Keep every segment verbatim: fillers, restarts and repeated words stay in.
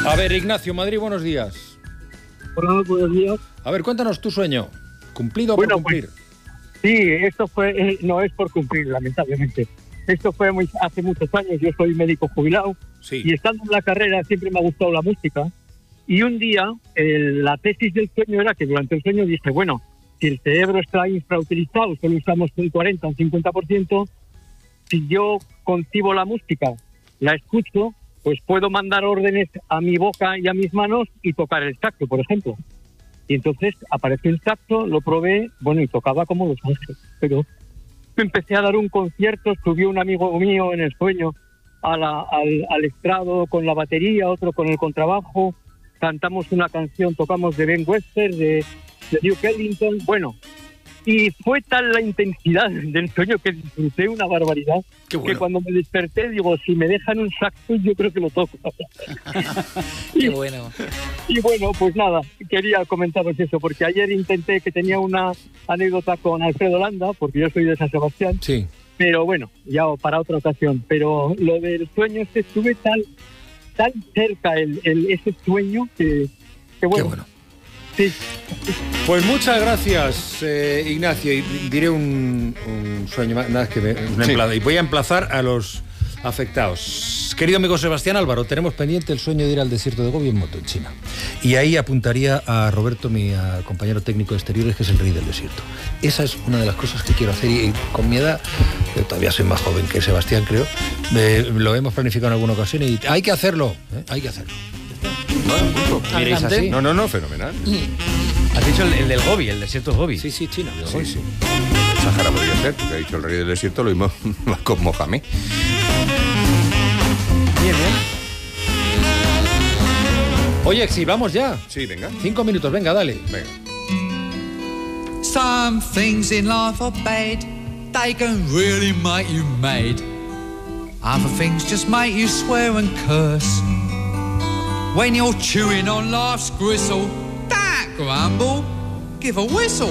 A ver, Ignacio, Madrid, buenos días. Hola, buenos días. A ver, cuéntanos tu sueño. ¿Cumplido o bueno, por cumplir? Pues, sí, esto fue, eh, no es por cumplir, lamentablemente. Esto fue muy, hace muchos años, yo soy médico jubilado, sí. Y estando en la carrera siempre me ha gustado la música. Y un día, el, la tesis del sueño era que durante el sueño dije, bueno, si el cerebro está infrautilizado, solo usamos un cuarenta, un cincuenta por ciento, si yo concibo la música, la escucho, pues puedo mandar órdenes a mi boca y a mis manos y tocar el saxo, por ejemplo. Y entonces apareció el saxo, lo probé, bueno, y tocaba como los ángeles. Pero empecé a dar un concierto, subió un amigo mío en el sueño a la, al, al estrado con la batería, otro con el contrabajo, cantamos una canción, tocamos de Ben Webster, de, de Duke Ellington, bueno, y fue tal la intensidad del sueño que disfruté una barbaridad. Qué bueno. Que cuando me desperté digo, si me dejan un saxo yo creo que lo toco. Qué y, bueno. Y bueno, pues nada, quería comentaros eso, porque ayer intenté, que tenía una anécdota con Alfredo Landa, porque yo soy de San Sebastián, sí. Pero bueno, ya para otra ocasión, pero lo del sueño es que estuve tan, tan cerca el, el, ese sueño que, que bueno. Qué bueno. Sí. Pues muchas gracias, eh, Ignacio. Y diré un, un sueño más, nada que me, una sí. emplazada. Y voy a emplazar a los afectados. Querido amigo Sebastián Álvaro, tenemos pendiente el sueño de ir al desierto de Gobi en moto en China. Y ahí apuntaría a Roberto, mi a, compañero técnico de exteriores, que es el rey del desierto. Esa es una de las cosas que quiero hacer. Y con mi edad, yo todavía soy más joven que Sebastián, creo, eh, lo hemos planificado en alguna ocasión y hay que hacerlo, ¿eh? Hay que hacerlo. No, ¿Miréis así? No, no, no, fenomenal. Has dicho el, el del Gobi, el desierto de Gobi. Sí, sí, China. Sí, sí. Sahara podría ser, porque ha dicho el rey del desierto, lo mismo con Mohamed. Bien, bien. Oye, si vamos ya. Sí, venga. Cinco minutos, venga, dale. Venga. Some things in life are bad, they can really make you mad. Other things just make you swear and curse. When you're chewing on life's gristle, don't grumble, give a whistle.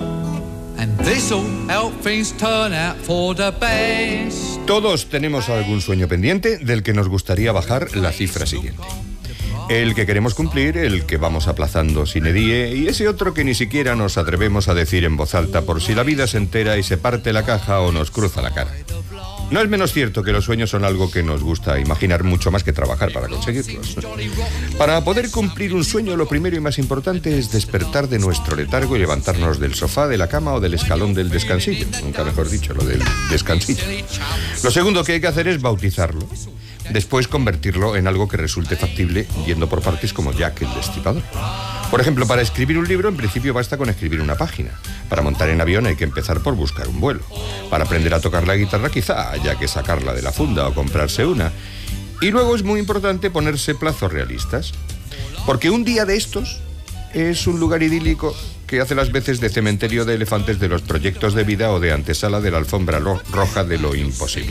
And this'll help things turn out for the best. Todos tenemos algún sueño pendiente del que nos gustaría bajar la cifra siguiente. El que queremos cumplir, el que vamos aplazando sine die, y ese otro que ni siquiera nos atrevemos a decir en voz alta por si la vida se entera y se parte la caja o nos cruza la cara. No es menos cierto que los sueños son algo que nos gusta imaginar mucho más que trabajar para conseguirlos. Para poder cumplir un sueño, lo primero y más importante es despertar de nuestro letargo y levantarnos del sofá, de la cama o del escalón del descansillo. Nunca mejor dicho, lo del descansillo. Lo segundo que hay que hacer es bautizarlo. Después convertirlo en algo que resulte factible yendo por partes como Jack el Destripador. Por ejemplo, para escribir un libro en principio basta con escribir una página. Para montar en avión hay que empezar por buscar un vuelo. Para aprender a tocar la guitarra quizá haya que sacarla de la funda o comprarse una. Y luego es muy importante ponerse plazos realistas. Porque un día de estos es un lugar idílico que hace las veces de cementerio de elefantes de los proyectos de vida o de antesala de la alfombra roja de lo imposible.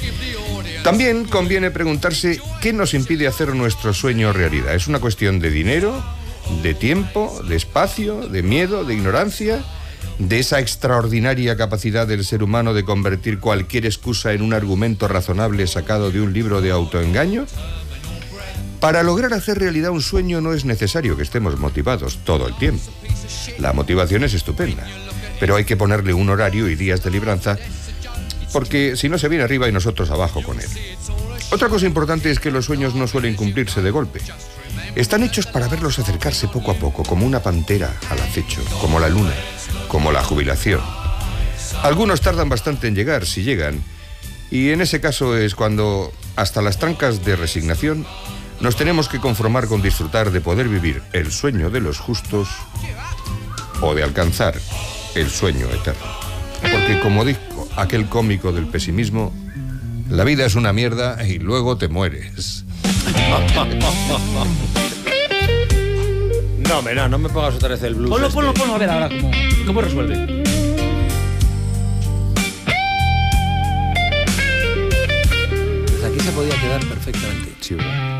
También conviene preguntarse qué nos impide hacer nuestro sueño realidad. ¿Es una cuestión de dinero, de tiempo, de espacio, de miedo, de ignorancia, de esa extraordinaria capacidad del ser humano de convertir cualquier excusa en un argumento razonable sacado de un libro de autoengaño? Para lograr hacer realidad un sueño no es necesario que estemos motivados todo el tiempo. La motivación es estupenda, pero hay que ponerle un horario y días de libranza, porque si no se viene arriba y nosotros abajo con él. Otra cosa importante es que los sueños no suelen cumplirse de golpe. Están hechos para verlos acercarse poco a poco, como una pantera al acecho, como la luna, como la jubilación. Algunos tardan bastante en llegar, si llegan, y en ese caso es cuando, hasta las trancas de resignación, nos tenemos que conformar con disfrutar de poder vivir el sueño de los justos o de alcanzar el sueño eterno. Porque como dijo aquel cómico del pesimismo, la vida es una mierda y luego te mueres. No, hombre, no, no me pongas otra vez el blues. Ponlo, este. ponlo, ponlo, a ver ahora cómo, cómo resuelve. Pues aquí se podía quedar perfectamente. Sí, ¿verdad?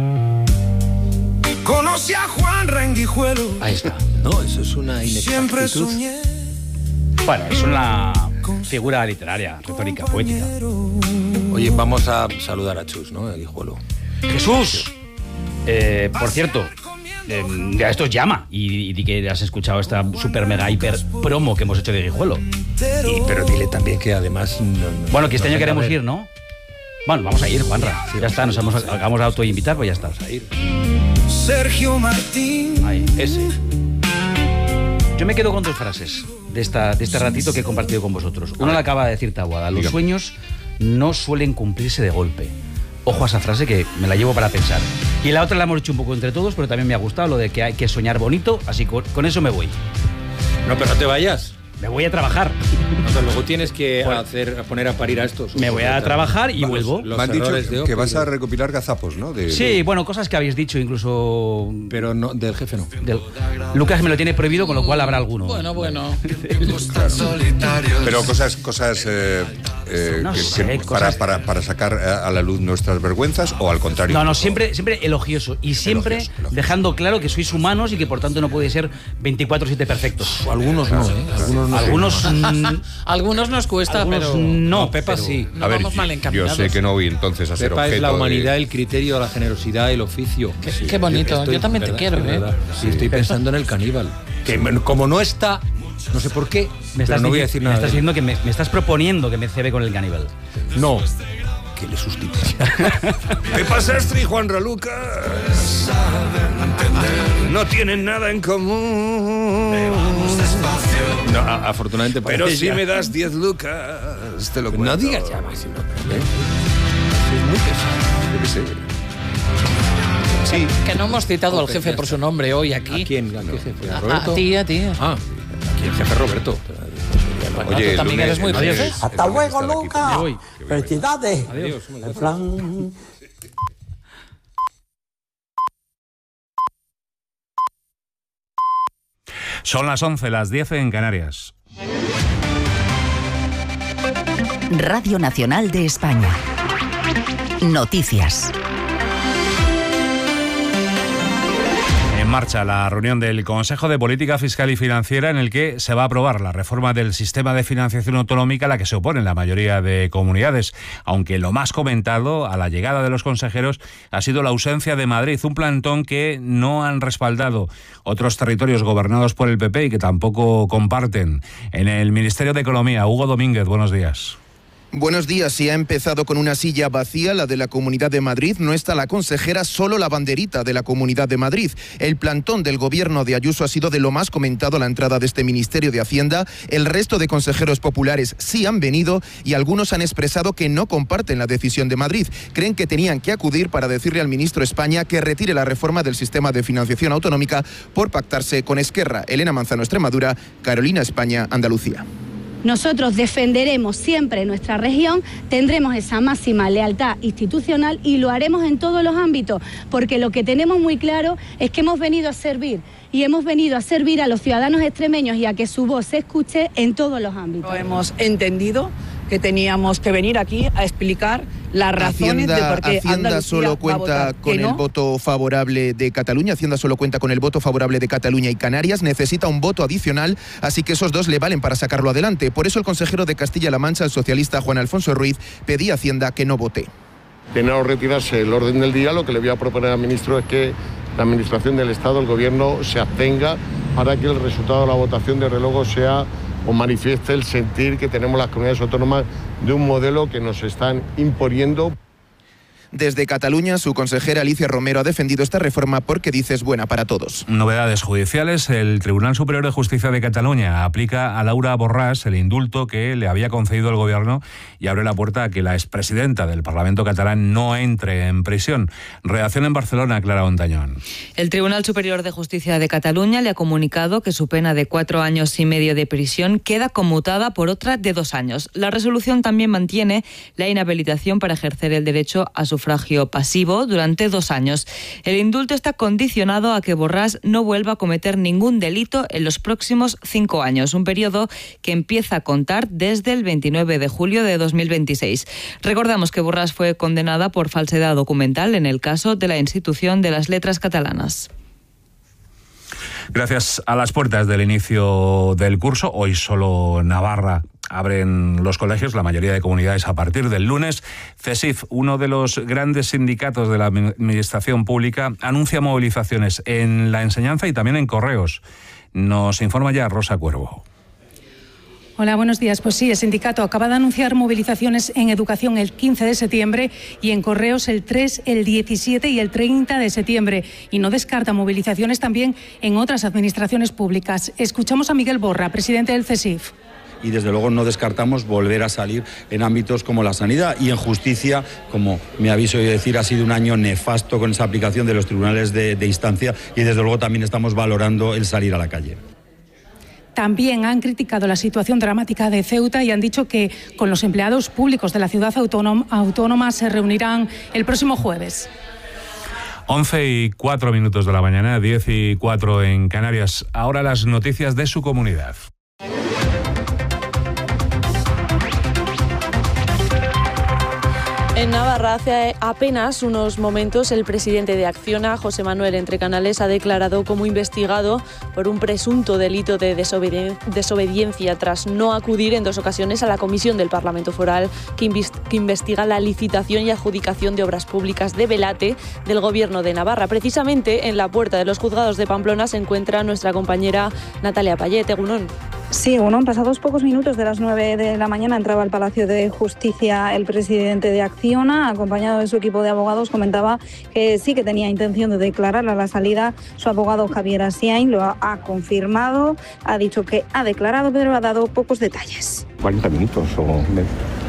Conocí a Juan Renguijuelo. Ahí está. No, eso es una Siempre inexactitud. soñé. Bueno, es una figura literaria, retórica, poética. Oye, vamos a saludar a Chus, ¿no? El hijuelo. ¡Jesús! Eh, por cierto, eh, ya esto es llama y, y di que has escuchado esta super mega hiper promo que hemos hecho de Guijuelo. Y, pero dile también que además... No, no, bueno, que este no año queremos ver. ir, ¿no? Bueno, vamos a ir, Juanra. Sí, ya está, nos hemos, acabamos de autoinvitar, pues ya está. Vamos a ir. Sergio Martín. Ahí, ese. Yo me quedo con dos frases de, esta, de este ratito que he compartido con vosotros. Una la acaba de decir Taboada. Los Dígame. sueños no suelen cumplirse de golpe. Ojo a esa frase que me la llevo para pensar. Y la otra la hemos hecho un poco entre todos, pero también me ha gustado lo de que hay que soñar bonito, así que con eso me voy. No, pero no te vayas. Me voy a trabajar. No, pero luego tienes que Bueno. hacer, a poner a parir a estos. Me voy a trabajar y Los- vuelvo. los Me han dicho errores de que Opel, vas a de- recopilar gazapos, ¿no? De, Sí, de- bueno, cosas que habéis dicho, incluso... Pero no, del jefe no. del- Lucas me lo tiene prohibido, con lo cual habrá alguno. Bueno, bueno. Pero cosas, cosas eh, eh, No que- sé, que cosas- para, para, para sacar a la luz nuestras vergüenzas o al contrario. No, no, incluso- siempre, siempre elogioso. Y siempre Elogioso, elogioso. dejando claro que sois humanos y que por tanto no podéis ser veinticuatro siete perfectos. Algunos no, ¿eh? Algunos no. Algunos... mm, Algunos nos cuesta, algunos pero no, No, Pepa pero- sí. no A ver, vamos mal yo encaminados. sé que no voy entonces a ser Pepa objeto es la de- humanidad, el criterio, la generosidad, el oficio. Qué- qué bonito. Yo también te quiero, es ¿eh? verdad. Sí, estoy pensando en el caníbal. Que como no está, no sé por qué, Me pero estás, no voy a dici- decir me nada. estás de él. diciendo que me, me estás proponiendo que me cebe con el caníbal. No, que le sustituya. Pepa Sastre y Juan Raluca no tienen nada en común. No, a- afortunadamente Pero parece si ya. me das diez lucas, te lo cuento. No digas ya, Máximo. ¿eh? Es muy pesado. Yo qué sé. Sí. Que no hemos citado al Ok, jefe ya por está. su nombre hoy ¿A aquí. quién? ¿A qué jefe? ¿A A, Roberto? a ti, a ti. Ah, aquí el jefe Roberto. Bueno, Oye, tú el también lunes- eres muy el jefe. lunes- Hasta el lunes luego, estar aquí Luca. Me voy. Felicidades. Adiós. En plan, Son las once, las diez en Canarias. Radio Nacional de España. Noticias. En marcha la reunión del Consejo de Política Fiscal y Financiera en el que se va a aprobar la reforma del sistema de financiación autonómica a la que se oponen la mayoría de comunidades, aunque lo más comentado a la llegada de los consejeros ha sido la ausencia de Madrid, un plantón que no han respaldado otros territorios gobernados por el P P y que tampoco comparten. En el Ministerio de Economía, Hugo Domínguez, buenos días. Buenos días. Si ha empezado con una silla vacía, la de la Comunidad de Madrid, no está la consejera, solo la banderita de la Comunidad de Madrid. El plantón del gobierno de Ayuso ha sido de lo más comentado a la entrada de este Ministerio de Hacienda. El resto de consejeros populares sí han venido y algunos han expresado que no comparten la decisión de Madrid. Creen que tenían que acudir para decirle al ministro España que retire la reforma del sistema de financiación autonómica por pactarse con Esquerra. Elena Manzano, Extremadura; Carolina España, Andalucía. Nosotros defenderemos siempre nuestra región, tendremos esa máxima lealtad institucional y lo haremos en todos los ámbitos, porque lo que tenemos muy claro es que hemos venido a servir y hemos venido a servir a los ciudadanos extremeños y a que su voz se escuche en todos los ámbitos. Hemos entendido que teníamos que venir aquí a explicar las razones Hacienda, de por qué Hacienda Andalucía solo va a cuenta votar con que el no. voto favorable de Cataluña. Hacienda solo cuenta con el voto favorable de Cataluña y Canarias. Necesita un voto adicional, así que esos dos le valen para sacarlo adelante. Por eso el consejero de Castilla-La Mancha, el socialista Juan Alfonso Ruiz, pedía a Hacienda que no vote. De no retirarse el orden del día, lo que le voy a proponer al ministro es que la Administración del Estado, el Gobierno, se abstenga para que el resultado de la votación de relojo sea o manifieste el sentir que tenemos las comunidades autónomas de un modelo que nos están imponiendo. Desde Cataluña, su consejera Alicia Romero ha defendido esta reforma porque dice es buena para todos. Novedades judiciales. El Tribunal Superior de Justicia de Cataluña aplica a Laura Borràs el indulto que le había concedido el gobierno y abre la puerta a que la expresidenta del Parlamento catalán no entre en prisión. Reacción en Barcelona, Clara Ontañón. El Tribunal Superior de Justicia de Cataluña le ha comunicado que su pena de cuatro años y medio de prisión queda conmutada por otra de dos años. La resolución también mantiene la inhabilitación para ejercer el derecho a sufragio pasivo durante dos años. El indulto está condicionado a que Borràs no vuelva a cometer ningún delito en los próximos cinco años, un periodo que empieza a contar desde el veintinueve de julio de dos mil veintiséis. Recordamos que Borràs fue condenada por falsedad documental en el caso de la Institución de las Letras Catalanas. Gracias. A las puertas del inicio del curso, hoy solo Navarra abren los colegios, la mayoría de comunidades a partir del lunes. CESIF, uno de los grandes sindicatos de la administración pública, anuncia movilizaciones en la enseñanza y también en correos. Nos informa ya Rosa Cuervo. Hola, buenos días. Pues sí, el sindicato acaba de anunciar movilizaciones en educación el quince de septiembre y en correos el tres, el diecisiete y el treinta de septiembre. Y no descarta movilizaciones también en otras administraciones públicas. Escuchamos a Miguel Borra, presidente del CESIF. Y desde luego no descartamos volver a salir en ámbitos como la sanidad y en justicia, como me habéis oído decir, ha sido un año nefasto con esa aplicación de los tribunales de, de instancia y desde luego también estamos valorando el salir a la calle. También han criticado la situación dramática de Ceuta y han dicho que con los empleados públicos de la ciudad autónoma, autónoma se reunirán el próximo jueves. once y cuatro minutos de la mañana, diez y cuatro en Canarias. Ahora las noticias de su comunidad. En Navarra, hace apenas unos momentos, el presidente de Acciona, José Manuel Entrecanales, ha declarado como investigado por un presunto delito de desobedi- desobediencia tras no acudir en dos ocasiones a la comisión del Parlamento Foral que, invis- que investiga la licitación y adjudicación de obras públicas de Velate del Gobierno de Navarra. Precisamente en la puerta de los juzgados de Pamplona se encuentra nuestra compañera Natalia Payet. Egunon. Sí, bueno, pasados pocos minutos de las nueve de la mañana entraba al Palacio de Justicia el presidente de Acciona, acompañado de su equipo de abogados. Comentaba que sí que tenía intención de declarar a la salida. Su abogado Javier Asiain lo ha, ha confirmado, ha dicho que ha declarado, pero ha dado pocos detalles. cuarenta minutos o me-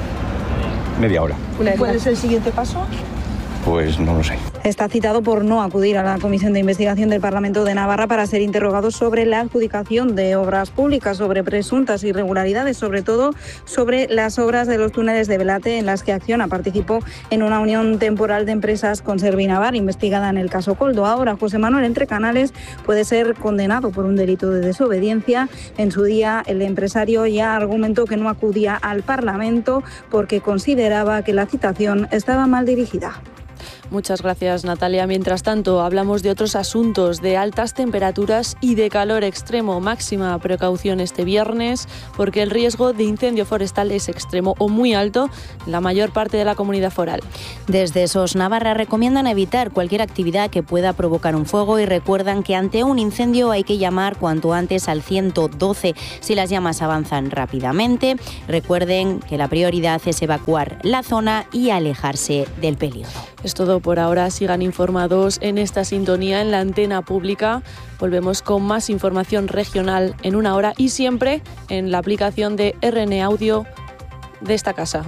media hora. ¿Cuál es el siguiente paso? Pues no lo sé. Está citado por no acudir a la Comisión de Investigación del Parlamento de Navarra para ser interrogado sobre la adjudicación de obras públicas, sobre presuntas irregularidades, sobre todo sobre las obras de los túneles de Velate en las que Acciona participó en una unión temporal de empresas con Servinavar, investigada en el caso Coldo. Ahora José Manuel Entrecanales puede ser condenado por un delito de desobediencia. En su día el empresario ya argumentó que no acudía al Parlamento porque consideraba que la citación estaba mal dirigida. Muchas gracias, Natalia. Mientras tanto, hablamos de otros asuntos, de altas temperaturas y de calor extremo. Máxima precaución este viernes, porque el riesgo de incendio forestal es extremo o muy alto en la mayor parte de la comunidad foral. Desde SOS Navarra recomiendan evitar cualquier actividad que pueda provocar un fuego y recuerdan que ante un incendio hay que llamar cuanto antes al ciento doce si las llamas avanzan rápidamente. Recuerden que la prioridad es evacuar la zona y alejarse del peligro. Es todo por ahora. Sigan informados en esta sintonía en la antena pública. Volvemos con más información regional en una hora y siempre en la aplicación de R N Audio de esta casa.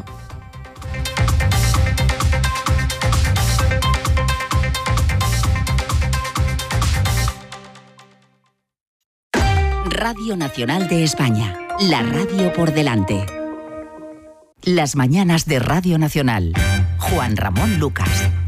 Radio Nacional de España, la radio por delante. Las mañanas de Radio Nacional. Juan Ramón Lucas.